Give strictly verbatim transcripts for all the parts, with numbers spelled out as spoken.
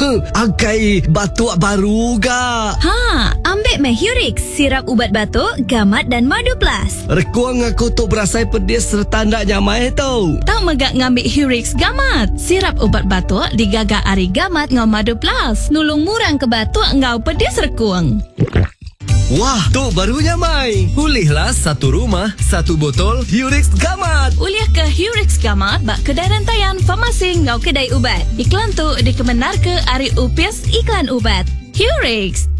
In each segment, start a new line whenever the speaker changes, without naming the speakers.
Angkai batuk baru ga?
Ha, ambil meh Hurix, sirap ubat batuk, gamat dan madu plus.
Rekuang aku tu berasai pedis serta ndak nyamai tau.
Tak megak ngambil Hurix gamat. Sirap ubat batuk digagak ari gamat ngau madu plus. Nulung murang ke batuk ngau pedis rekuang.
Wah, tu barunya Mai. Pulihlah satu rumah, satu botol Hurix Gamat.
Uliah ke Hurix Gamat bak kedai rantaian farmasi ngau kedai ubat. Iklan tu dikebenar ke Ari Upis Iklan Ubat. Hurix.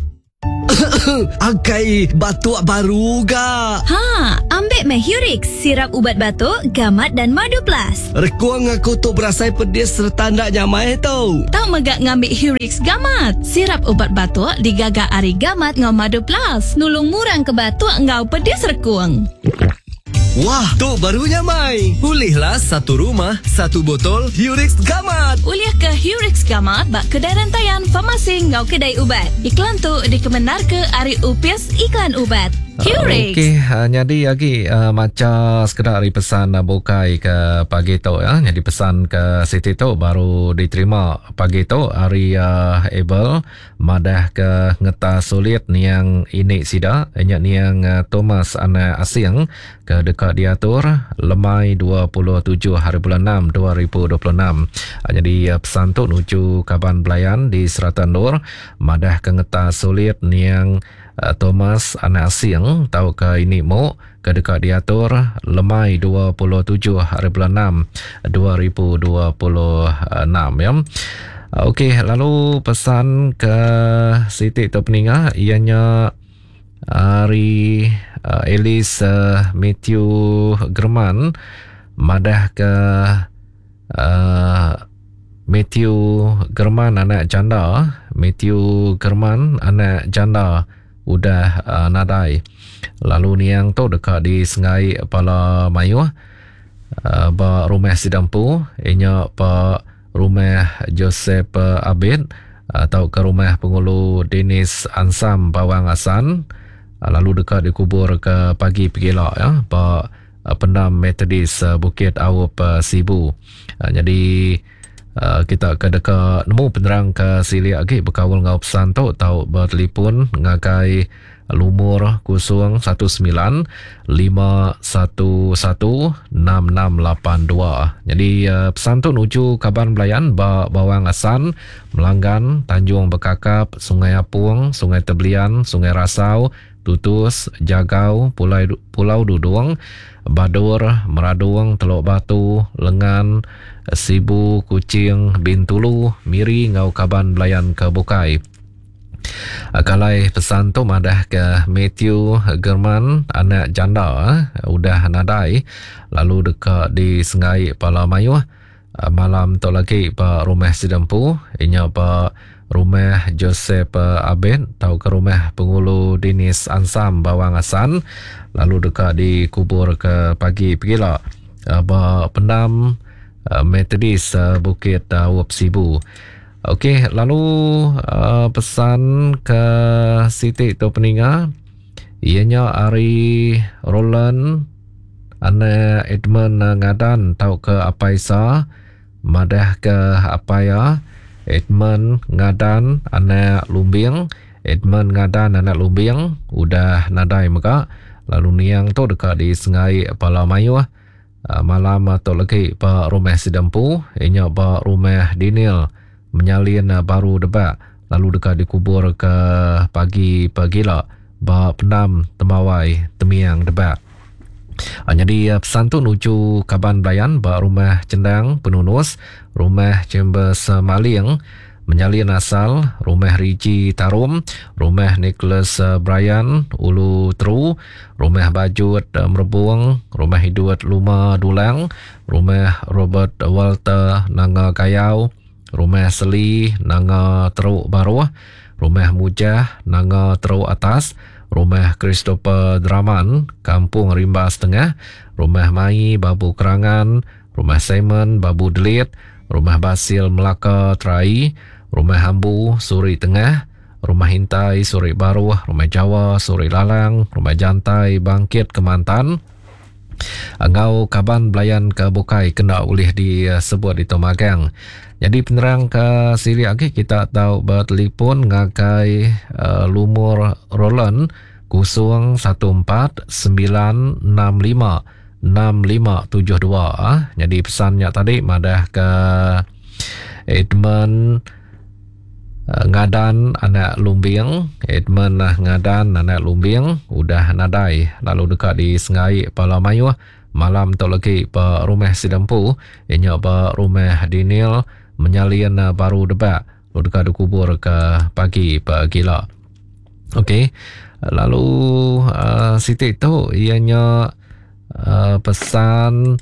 Angkai batuk baru ga?
Ha, ambil meh Hurix, sirap ubat batuk, gamat dan madu plus.
Rekuang aku tu berasai pedis serta ndak nyamai tau.
Tak megak ngambil Hurix gamat. Sirap ubat batuk digagak ari gamat ngau madu plus. Nulung murang ke batuk ngau pedis rekuang.
Wah, tu barunya Mai. Pulihlah satu rumah, satu botol Hurix Gamat.
Uliah ke Hurix Gamat bak kedai rantaian farmasi ngau kedai ubat. Iklan tu dikebenar ke Ari Upis Iklan Ubat. Hurix.
Okey, uh, jadi lagi uh, macam sekedar hari pesan uh, bukai ke pagi tu ya. Jadi pesan ke Siti tu baru diterima pagi tu hari uh, Abel madah ke ngeta sulit ni yang ini sida inyak ni yang uh, Thomas anak asing ke dekat diatur lemai dua puluh tujuh hari bulan enam dua ribu dua puluh enam. Uh, jadi uh, pesan tu nuju Kaban Belayan di Seratan Nur madah ke ngeta sulit ni yang Uh, Thomas anak asing tahu ke ini mo ke dekat diatur lemai dua puluh tujuh hari bulan enam dua ribu dua puluh enam ya. Uh, Okey, lalu pesan ke Siti tu peninga ianya hari uh, Elis uh, Matthew German madah ke uh, Matthew German anak janda, Matthew German anak janda udah uh, nadai. Lalu ni yang tu dekat di Sengai Pala Mayu uh, ba rumah Sidampu inya pa rumah Joseph uh, Abid atau ke rumah pengulu Dennis Ansam Bawang Asan. Uh, lalu dekat dikubur ke pagi pegilak ya pa uh, pendam Methodist uh, Bukit Awup uh, Sibu. Uh, jadi Uh, kita ke dekat nemu penerang ke sili lagi berkawal ngau pesan tu tau bertelefon ngakai lumur kosong satu sembilan lima satu satu enam enam lapan dua. Jadi uh, pesan tu nuju Kaban Belayan ba Bawang Asan, Melanggan, Tanjung Bekakap, Sungai Apung, Sungai Teblian, Sungai Rasau, Tutus, Jagau, Pulau Pulau Dudung, Badur, Meradung, Teluk Batu, Lengan, Sibu, Kucing, Bintulu, Miri, Ngau Kaban Belayan ke Bukai. Akalai pesan tu madah ke Matthew German anak janda udah nadai lalu dekat di Sengai Pala Mayu malam tu lagi pa rumah Sidampu inya pa rumah Joseph Abed tahu ke rumah pengulu Dennis Ansam Bawang Asan lalu dekat di kubur ke pagi pegila ba pendam Methodist Bukit Awup Sibu. Okey, lalu uh, pesan ke Siti tu peninga ianya Ari Roland ana Edmund Ngadan tahu ke Apaisa madah ke Apaya Edmund Ngadan anak Lumbing Edmund Ngadan anak Lumbing udah nadai maka lalu niang tu dekat di Sengai Pala Mayu uh, malam tu lagi pa rumah Sidampu ianya pa rumah Dinil menyalin uh, baru debat lalu dekat dikubur ke pagi pagila ba penam temawai temiang debat. Uh, jadi uh, pesan tu nuju Kaban Belayan ba rumah Cendang Penunus, rumah Chambers uh, Maling menyalin asal, rumah Riji Tarum, rumah Nicholas uh, Brian Ulu Teru, rumah Bajut uh, Merebung, rumah Hidut Luma Dulang, rumah Robert Walter Nanga Kayau, rumah Seli Nanga Teruk Baru, rumah Mujah Nanga Teruk Atas, rumah Christopher Draman Kampung Rimba Setengah, rumah Mai Babu Kerangan, rumah Simon Babu Delit, rumah Basil Melaka Terai, rumah Hambu Suri Tengah, rumah Hintai Suri Baru, rumah Jawa Suri Lalang, rumah Jantai Bangkit Kemantan, Ngau kaban belayan ke Bokai kena ulih disebut di Tomagang. Jadi penerang ke siri lagi kita tahu bertelefon ngakai uh, lumur Roland kosong satu empat sembilan enam lima enam lima tujuh dua. Ah. Jadi pesannya tadi madah ke Edmund uh, Ngadan anak Lumbing. Edmund uh, Ngadan anak Lumbing udah nadai lalu dekat di Sengai Palamayu. Malam tu lagi pa rumah Sidampu, ianya pa rumah Dinil menyalin uh, baru debat lalu dekat dikubur ke pagi pa gila. Okey. Lalu uh, Siti tu ianya uh, pesan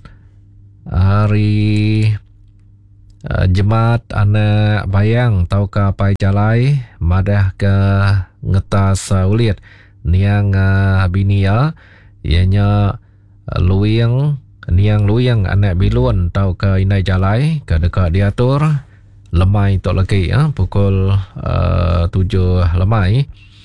hari uh, Jemaat anak bayang tau ke pai jalai madah ke ngetas uh, ulit niang uh, binia ianya Luyang niang luyang anak bilun tau ke inai jalai ke dekat diatur lemai tok lagi ya pukul uh, tujuh lemai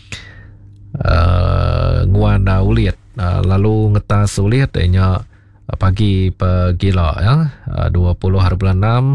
uh, nguan uh, ulit uh, lalu ngetas ulit ianya uh, pagi pegila ya uh, dua puluh hari bulan enam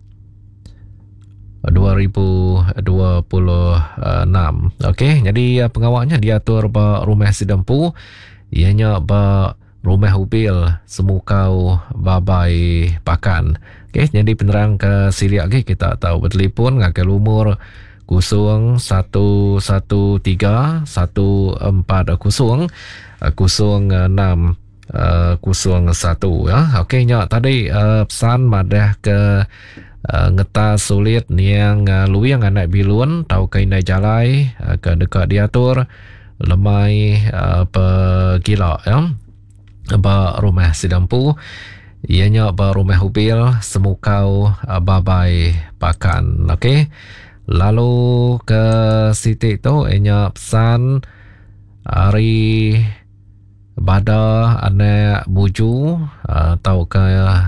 dua ribu dua puluh enam. Okey, jadi uh, pengawalnya diatur ba rumah Sidampu ianya ba rumah ubil semukau babai pakan. Okey, jadi penerang ke siri lagi kita tahu bertelefon ngakai lumur kosong satu satu tiga satu empat kosong kosong enam kosong satu ya. Okey nya tadi uh, pesan madah ke uh, ngetas sulit niang uh, luyang anak bilun tau ke inai jalai uh, ke dekat diatur lemai uh, pegila ya. Ba rumah Sidampu ianya ba rumah ubil semukau uh, babai pakan. Okey, lalu ke Siti tu ianya pesan hari bada anak buju uh, tau ke uh,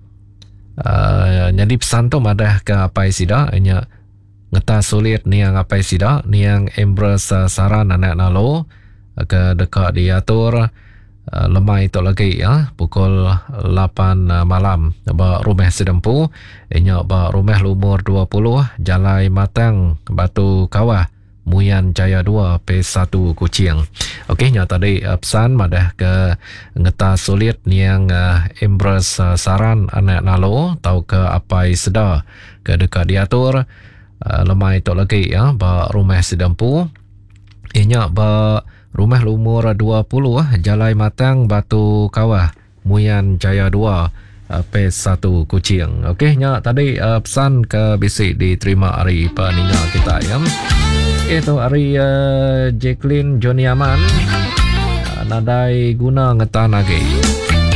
jadi pesan tu madah ke apai sida ianya ngetas sulit niang apai sida niang embres uh, saran anak nalo uh, ke dekat diatur Uh, lemai tu lagi ya pukul lapan uh, malam ba rumah Sidampu inya ba rumah lumur dua puluh Jalai Matang Batu Kawah Muyan Jaya dua P satu Kuching. Okey nya tadi uh, pesan madah ke ngetas sulit niang uh, embres uh, saran anak nalo tau ke apai seda ke dekat diatur uh, lemai tu lagi ya ba rumah Sidampu inya ba rumah lumur dua puluh Jalai Matang Batu Kawah Muyan Jaya dua P satu Kuching. Okey nya tadi uh, pesan ke bisik diterima hari peninga kita ya. Itu hari uh, Jacqueline Joni Aman uh, nadai guna ngetan lagi.